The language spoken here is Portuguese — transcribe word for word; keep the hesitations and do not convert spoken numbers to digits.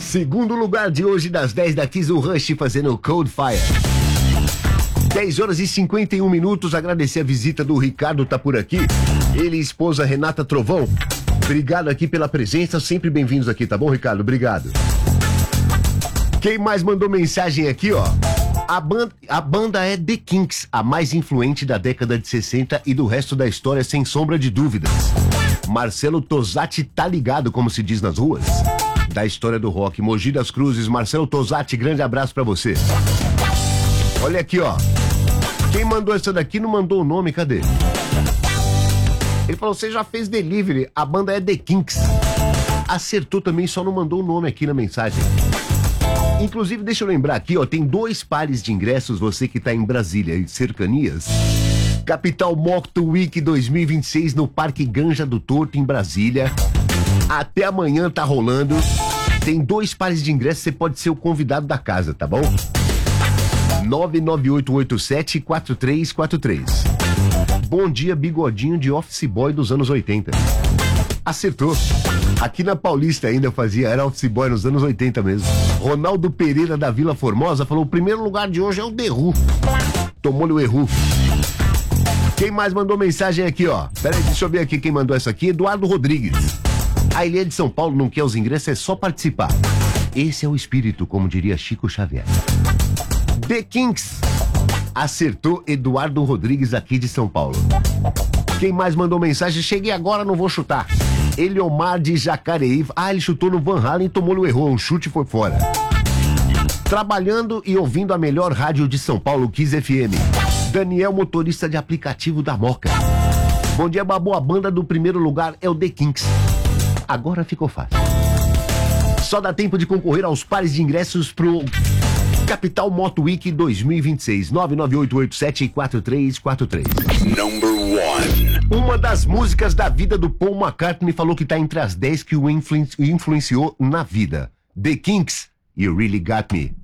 Segundo lugar de hoje, das dez da Kiss, o Rush fazendo Cold Fire. dez horas e cinquenta e um minutos. Agradecer a visita do Ricardo, tá por aqui. Ele e esposa Renata Trovão. Obrigado aqui pela presença, sempre bem-vindos aqui, tá bom, Ricardo? Obrigado. Quem mais mandou mensagem aqui, ó? A banda, a banda é The Kinks, a mais influente da década de sessenta e do resto da história, sem sombra de dúvidas. Marcelo Tosatti tá ligado, como se diz nas ruas, da história do rock. Mogi das Cruzes, Marcelo Tosatti, grande abraço pra você. Olha aqui, ó. Quem mandou essa daqui não mandou o nome, cadê? Ele falou, você já fez delivery, a banda é The Kinks. Acertou também, só não mandou o nome aqui na mensagem. Inclusive, deixa eu lembrar aqui, ó, tem dois pares de ingressos, você que tá em Brasília e cercanias. Capital Moto Week dois mil e vinte e seis no Parque Granja do Torto, em Brasília. Até amanhã tá rolando. Tem dois pares de ingressos, você pode ser o convidado da casa, tá bom? nove nove oito oito sete quatro três quatro três. Bom dia, bigodinho de office boy dos anos oitenta. Acertou. Aqui na Paulista ainda fazia, era office boy nos anos oitenta mesmo. Ronaldo Pereira da Vila Formosa falou, o primeiro lugar de hoje é o The Who. Tomou-lhe o erro. Quem mais mandou mensagem aqui, ó? Pera aí, deixa eu ver aqui quem mandou essa aqui. Eduardo Rodrigues. A Ilha de São Paulo não quer os ingressos, é só participar. Esse é o espírito, como diria Chico Xavier. The Kinks. Acertou Eduardo Rodrigues aqui de São Paulo. Quem mais mandou mensagem? Cheguei agora, não vou chutar. Eliomar de Jacareí. Ah, ele chutou no Van Halen e tomou o erro. O chute foi fora. Trabalhando e ouvindo a melhor rádio de São Paulo, Kiss F M. Daniel, motorista de aplicativo da Moca. Bom dia, Babu. A banda do primeiro lugar é o The Kinks. Agora ficou fácil. Só dá tempo de concorrer aos pares de ingressos pro Capital Moto Week dois mil e vinte e seis. nove nove oito oito sete quatro três quatro três. Number one. Uma das músicas da vida do Paul McCartney falou que tá entre as dez que o influ- influenciou na vida. The Kinks, You Really Got Me.